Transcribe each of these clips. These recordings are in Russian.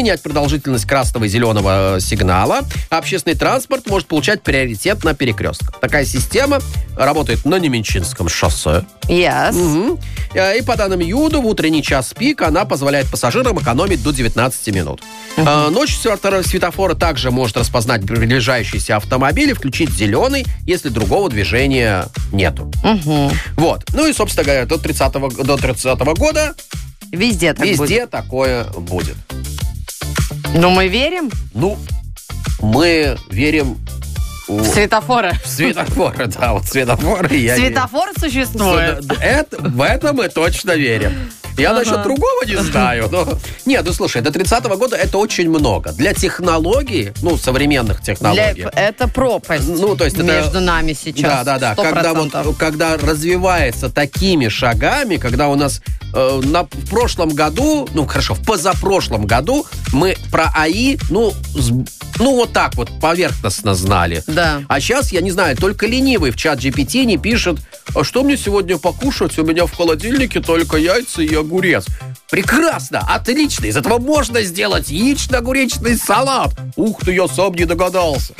менять продолжительность красного и зеленого сигнала. Общественный транспорт может получать приоритет на перекрестках. Такая система работает на Неменчинском шоссе. Yes. И по данным ЮДО, в утренний час пик она позволяет пассажирам экономить до 19 минут. Ночью светофора также может распознать приближающийся автомобиль и включить зеленый, если другого движения нету. Вот. Ну и, собственно говоря, до 30-го года Везде такое будет. Но мы верим? Ну, мы верим... В светофоры. В светофоры, да, вот светофоры. Светофор существует. В это мы точно верим. Я насчет другого не знаю. Нет, ну слушай, до 30-го года это очень много. Для технологий, современных технологий. Это пропасть между нами сейчас. Да. Когда развивается такими шагами, когда у нас в прошлом году, в позапрошлом году мы про АИ, вот так вот поверхностно знали. Да. А сейчас, я не знаю, только ленивый в чат GPT не пишет, а что мне сегодня покушать? У меня в холодильнике только яйца и огурец. Прекрасно, отлично. Из этого можно сделать яично-огуречный салат. Ух ты, я сам не догадался.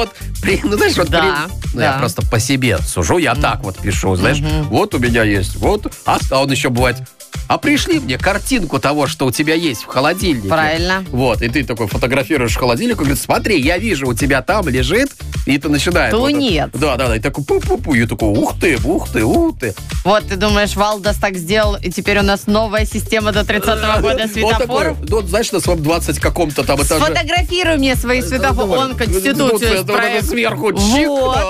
Я просто по себе сужу, я так вот пишу, знаешь. Вот у меня есть, а он еще бывает... А пришли мне картинку того, что у тебя есть в холодильнике. Правильно. Вот, и ты такой фотографируешь холодильник, и говорит, смотри, я вижу, у тебя там лежит, и ты начинаешь... Тунец. Да, и такой пу-пу-пу, и такой, ух ты. Вот, ты думаешь, Валдас так сделал, и теперь у нас новая система до 30-го года светофоров? Знаешь, на своем 20 каком-то там этаже... Сфотографируй мне свои светофоры, он Конституцию справит. Сверху чик,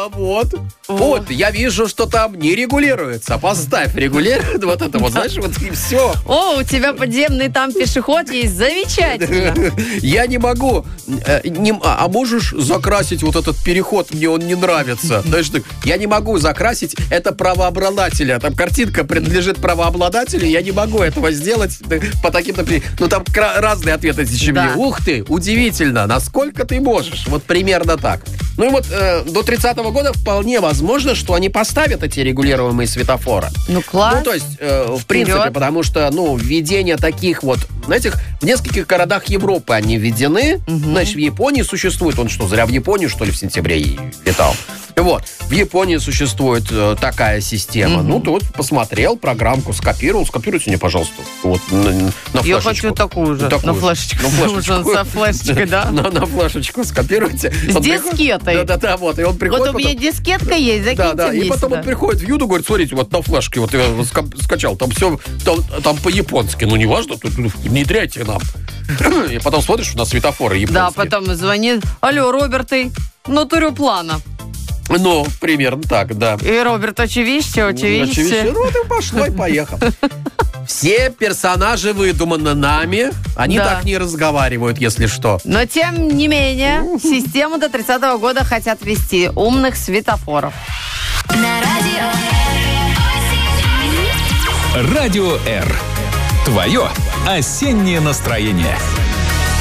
вот, я вижу, что там не регулируется, поставь регулирует, вот это вот, знаешь, вот и все. О, у тебя подземный там пешеход есть, замечательно. Я не могу. А можешь закрасить вот этот переход? Мне он не нравится. Знаешь, я не могу закрасить, это правообладателя. Там картинка принадлежит правообладателю, я не могу этого сделать по таким-то... там разные ответы. Да. Ух ты, удивительно, насколько ты можешь. Вот примерно так. Ну и вот до 30-го года вполне возможно, что они поставят эти регулируемые светофоры. Класс. То есть, в принципе, потому что, введение таких вот, знаете, в нескольких городах Европы они введены. Значит, в Японии существует, он что, зря в Японию, что ли, в сентябре летал? Вот, в Японии существует такая система. Тут посмотрел, программку скопировал. Скопируйте мне, пожалуйста, вот на флешечку. Я хочу такую же, на флешечку. Со флешечкой, да? На флешечку скопируйте. С дискетой. Да, вот, и он приходит... Вот у меня дискетка есть, закиньте мне и потом он приходит в Юду, говорит, смотрите, вот на флешке, вот я скачал, там все, там по-японски, неважно, тут внедряйте нам. И потом смотришь, на светофоры японские. Да, потом звонит, алло, Роберты, натурю плана. Примерно так, да. И Роберт, очевидцы. Ты пошло и поехал. Все персонажи выдуманы нами. Они так не разговаривают, если что. Но, тем не менее, систему до 30-го года хотят ввести умных светофоров. Радио R. Твое осеннее настроение.